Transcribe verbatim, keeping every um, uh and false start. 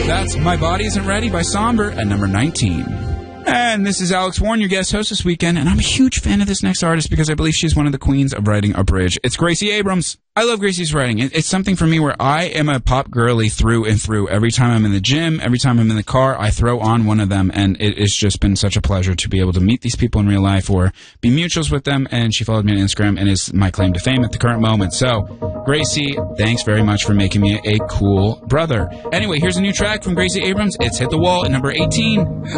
That's My Body Isn't Ready by Somber at number nineteen. And this is Alex Warren, your guest host this weekend, and I'm a huge fan of this next artist because I believe she's one of the queens of writing a bridge. It's Gracie Abrams. I love Gracie's writing. It, it's something for me where I am a pop girly through and through. Every time I'm in the gym, every time I'm in the car, I throw on one of them, and it, it's just been such a pleasure to be able to meet these people in real life or be mutuals with them, and she followed me on Instagram and is my claim to fame at the current moment. So, Gracie, thanks very much for making me a cool brother. Anyway, here's a new track from Gracie Abrams. It's Hit the Wall at number eighteen.